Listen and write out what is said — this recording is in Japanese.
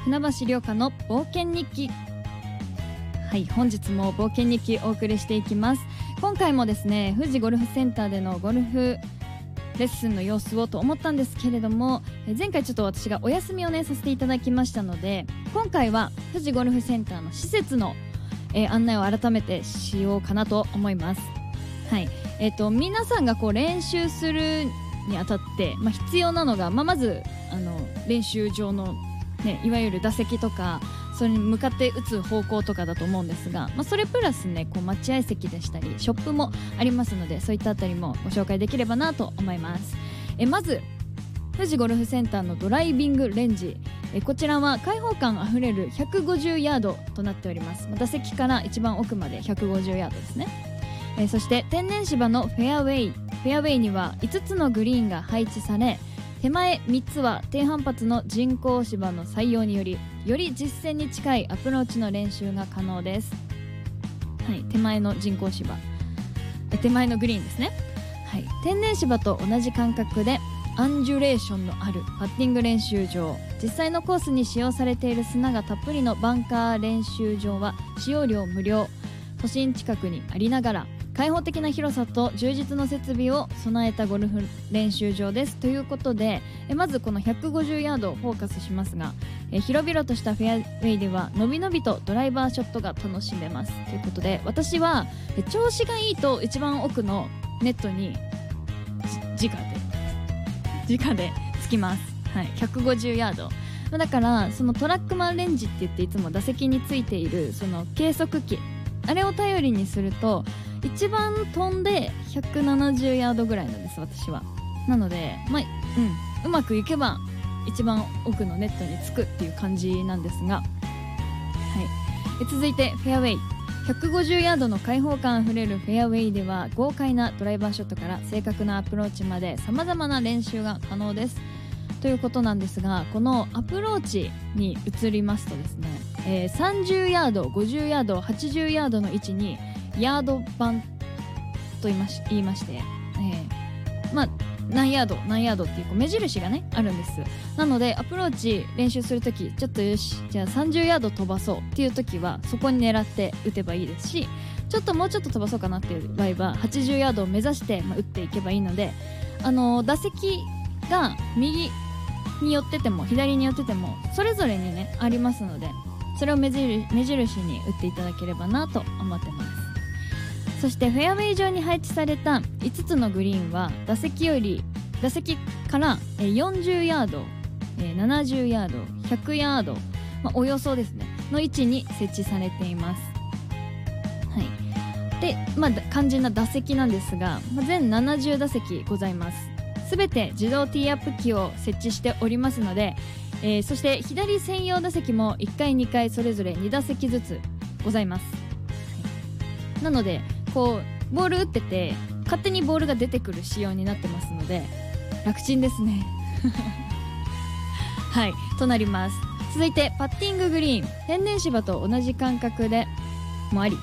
船橋涼香の冒険日記。はい、本日も冒険日記お送りしていきます。今回もですね、富士ゴルフセンターでのゴルフレッスンの様子をと思ったんですけれども、前回ちょっと私がお休みをねさせていただきましたので、今回は富士ゴルフセンターの施設の、案内を改めてしようかなと思います。はい、皆さんがこう練習するにあたって、必要なのが、まず練習場の、ね、いわゆる打席とかそれに向かって打つ方向とかだと思うんですが、それプラスねこう待合席でしたりショップもありますので、そういったあたりもご紹介できればなと思います。まず富士ゴルフセンターのドライビングレンジ、こちらは開放感あふれる150ヤードとなっております。打席から一番奥まで150ヤードですね。そして天然芝のフェアウェイには5つのグリーンが配置され、手前3つは低反発の人工芝の採用により実践に近いアプローチの練習が可能です。はい、手前の人工芝、手前のグリーンですね。はい、天然芝と同じ感覚でアンジュレーションのあるパッティング練習場、実際のコースに使用されている砂がたっぷりのバンカー練習場は使用料無料、都心近くにありながら開放的な広さと充実の設備を備えたゴルフ練習場ですということで、まずこの150ヤードをフォーカスしますが、広々としたフェアウェイではのびのびとドライバーショットが楽しめますということで、私は調子がいいと一番奥のネットに直でつきます。はい、150ヤードだから、そのトラックマンレンジって言っていつも打席についているその計測器、あれを頼りにすると一番飛んで170ヤードぐらいなんです、私は。なので、うまくいけば一番奥のネットにつくっていう感じなんですが、はい、続いてフェアウェイ、150ヤードの開放感あふれるフェアウェイでは豪快なドライバーショットから正確なアプローチまで様々な練習が可能ですということなんですが、このアプローチに移りますとですね、30ヤード、50ヤード、80ヤードの位置にヤード板と言いまして、何ヤードっていう目印がねあるんです。なのでアプローチ練習するとき、ちょっとよしじゃあ30ヤード飛ばそうっていうときはそこに狙って打てばいいですし、もうちょっと飛ばそうかなっていう場合は80ヤードを目指して、打っていけばいいので、打席が右に寄ってても左に寄っててもそれぞれにねありますので、それを目印に打っていただければなと思ってます。そしてフェアウェイ上に配置された5つのグリーンは打席から40ヤード、70ヤード、100ヤード、およそですねの位置に設置されています。はい、で、肝心な打席なんですが、全70打席ございます。すべて自動ティーアップ機を設置しておりますので、そして左専用打席も1回2回それぞれ2打席ずつございます。はい、なのでこうボール打ってて勝手にボールが出てくる仕様になってますので楽ちんですねはいとなります。続いてパッティンググリーン、天然芝と同じ感覚でもあり